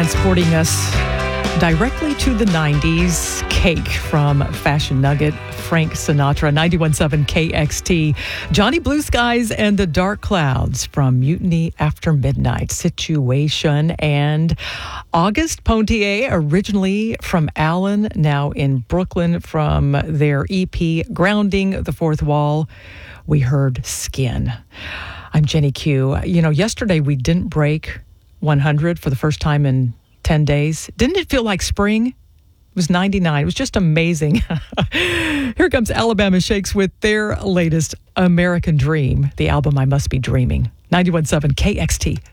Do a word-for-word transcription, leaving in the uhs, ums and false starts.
transporting us directly to the nineties. Cake from Fashion Nugget, Frank Sinatra, ninety-one point seven K X T. Johnny Blue Skies and the Dark Clouds from Mutiny After Midnight, Situation. And August Pontier, originally from Allen, now in Brooklyn, from their E P Grounding the Fourth Wall, we heard Skin. I'm Jenny Q. You know, yesterday we didn't break one hundred for the first time in ten days. Didn't it feel like spring? It was ninety-nine. It was just amazing. Here comes Alabama Shakes with their latest American Dream, the album I Must Be Dreaming. ninety-one point seven K X T.